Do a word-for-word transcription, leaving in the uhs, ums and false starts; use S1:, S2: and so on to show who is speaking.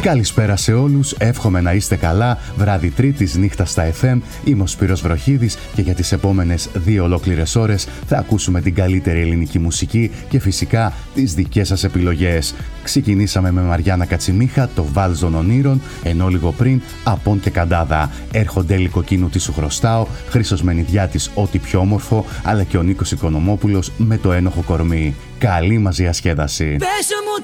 S1: Καλησπέρα σε όλους, εύχομαι να είστε καλά. Βράδυ Τρίτης, νύχτα στα εφ εμ. Είμαι ο Σπύρος Βροχίδης και για τις επόμενες δύο ολόκληρες ώρες θα ακούσουμε την καλύτερη ελληνική μουσική και φυσικά τις δικές σας επιλογές. Ξεκινήσαμε με Μαριάννα Κατσιμίχα, το Βάλζον Ονείρων, ενώ λίγο πριν Απών και Καντάδα. Έρχονται Λυκοκίνου τι σου χρωστάω, Χρήστος Μενιδιάτης Ό,τι πιο όμορφο, αλλά και ο Νίκος Οικονομόπουλος με το Ένοχο κορμί. Καλή μας διασκέδαση.
S2: Πέσω μου